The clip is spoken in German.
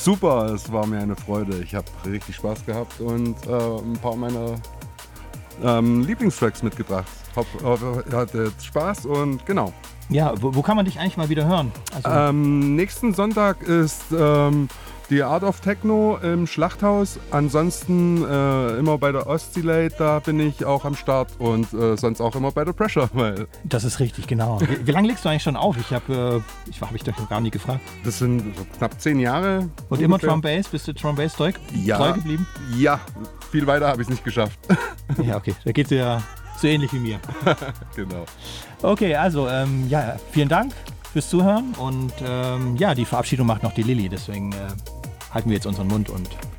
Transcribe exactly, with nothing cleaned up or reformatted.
Super, es war mir eine Freude. Ich habe richtig Spaß gehabt und äh, ein paar meiner ähm, Lieblingstracks mitgebracht. Hoffe, hoffe, ihr hattet Spaß und genau. Ja, wo, wo kann man dich eigentlich mal wieder hören? Also Ähm, nächsten Sonntag ist ähm, die Art of Techno im Schlachthaus. Ansonsten äh, immer bei der Oscillate, da bin ich auch am Start und äh, sonst auch immer bei der Pressure. Weil das ist richtig, genau. Wie, wie lange legst du eigentlich schon auf? Ich habe äh, ich, hab ich dich noch gar nie gefragt. das sind so knapp zehn Jahre. Und ungefähr. immer Drum Bass? Bist du Drum Bass treu, Ja. treu geblieben? Ja, viel weiter habe ich es nicht geschafft. Ja, okay. Da geht es ja so ähnlich wie mir. Genau. Okay, also ähm, ja, vielen Dank fürs Zuhören und ähm, ja, die Verabschiedung macht noch die Lilly, deswegen äh, halten wir jetzt unseren Mund und